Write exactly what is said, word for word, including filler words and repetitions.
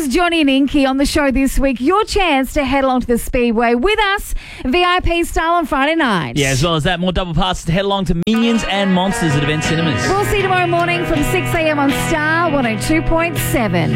is Johnny and Inky on the show this week. Your chance to head along to the Speedway with us, V I P style on Friday night. Yeah, as well as that, more double passes to head along to Minions and Monsters at Event Cinemas. We'll see you tomorrow morning from six a.m. on Star one oh two point seven.